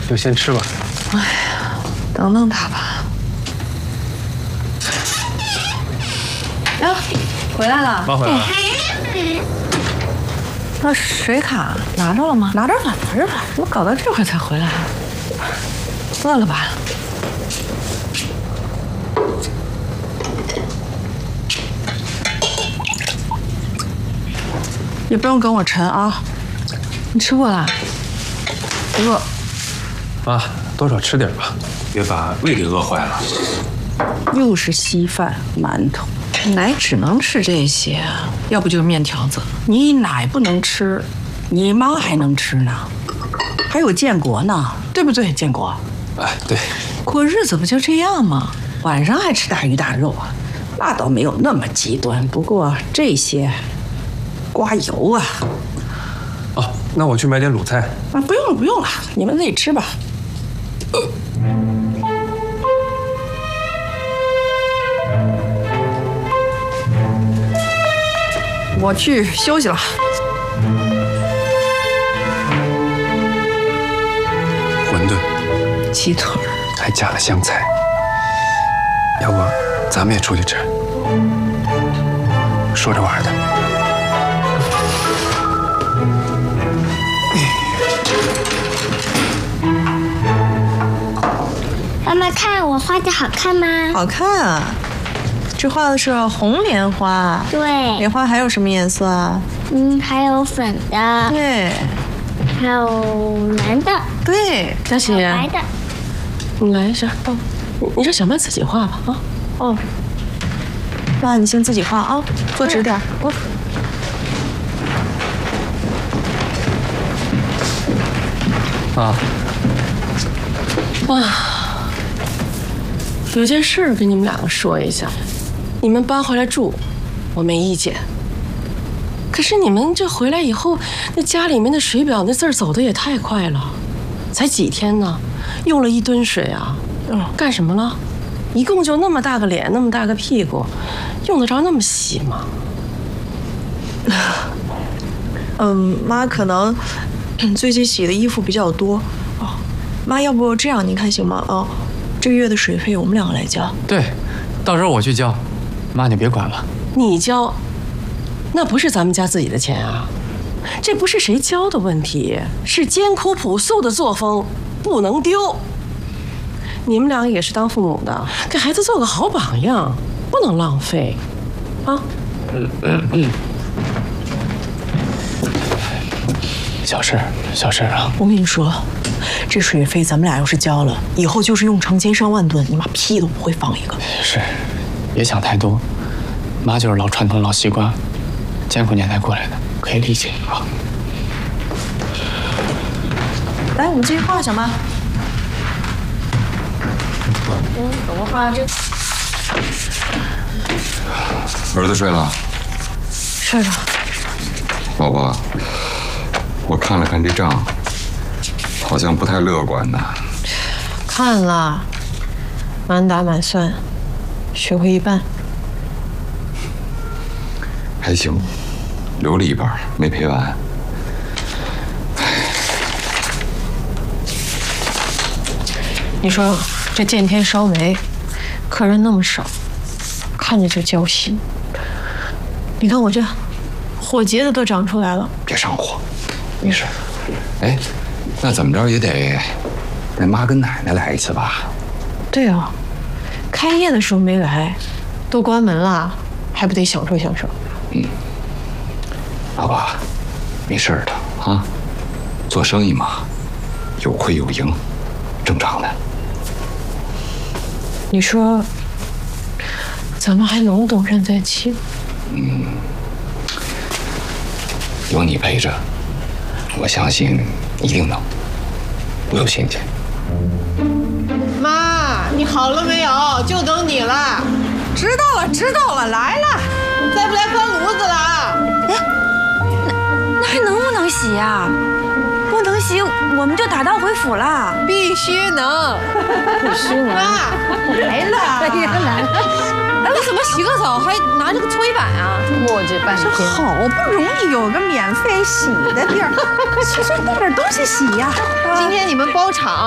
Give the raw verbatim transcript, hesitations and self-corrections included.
就先吃吧。 哎呀，等等他吧。呀，回来了。 妈回来了。 那水卡拿着了吗？拿着吧，拿着吧。怎么搞到这会儿才回来？饿了吧？也不用跟我盛啊。你吃过了？饿。 妈，多少吃点吧，别把胃给饿坏了。 又是稀饭、馒头，奶只能吃这些啊，要不就是面条子。你奶不能吃，你妈还能吃呢，还有建国呢，对不对？建国， 哎，对， 过日子不就这样吗？晚上还吃大鱼大肉啊，那倒没有那么极端。不过这些刮油啊。 哦，那我去买点卤菜。 啊，不用了，不用了，你们自己吃吧。呃我去休息了。 馄饨， 鸡腿还加了香菜。要不咱们也出去吃？说着玩的。 妈妈看我画的好看吗？ 好看啊！这画的是红莲花。 对。 莲花还有什么颜色啊？ 嗯，还有粉的。 对。 还有蓝的。 对。 佳琪， 白的。 你来一下。哦，你让小曼自己画吧。啊。 哦。那你先自己画啊，坐直点。我。 啊。 哇。有件事跟你们两个说一下，你们搬回来住，我没意见。可是你们这回来以后，那家里面的水表那字儿走的也太快了，才几天呢，用了一吨水啊！嗯，干什么了？一共就那么大个脸，那么大个屁股，用得着那么洗吗？ 嗯，妈可能最近洗的衣服比较多哦。妈，要不这样您看行吗？啊、哦。这个月的水费我们两个来交。 对，到时候我去交，妈你别管了。 你交，那不是咱们家自己的钱啊，这不是谁交的问题，是艰苦朴素的作风不能丢。你们两个也是当父母的，给孩子做个好榜样，不能浪费，啊。 嗯嗯嗯。小事，小事啊。 我跟你说。这水费咱们俩要是交了，以后就是用成千上万吨，你妈屁都不会放一个。 是，别想太多。妈就是老传统老习惯，艰苦年代过来的，可以理解啊。 来，我们继续画，小妈。 嗯，等我画这。 儿子睡了。 睡了。 宝宝，我看了看这账。好像不太乐观呐。 看了，满打满算，学会一半。 还行，留了一半，没赔完。 你说这见天烧煤，客人那么少，看着就焦心。你看我这火疖子都长出来了。 别上火，没事。哎。那怎么着也得，那妈跟奶奶来一次吧。 对啊，开业的时候没来，都关门了，还不得享受享受？ 嗯，老爸，没事的啊，做生意嘛，有亏有盈，正常的。 你说，咱们还能不东山再起？ 嗯，有你陪着，我相信。一定能，我有信心。 妈，你好了没有？就等你了。 知道了，知道了，来了。 再不来翻炉子了。 哎，那那还能不能洗呀？不能洗，我们就打道回府了。 必须能， 必须能。 妈， 来了， 哎呀，来了。 哎，为什么洗个澡还拿着个搓衣板啊？磨叽半天。 好不容易有个免费洗的地儿，洗这带点东西洗呀。 今天你们包场。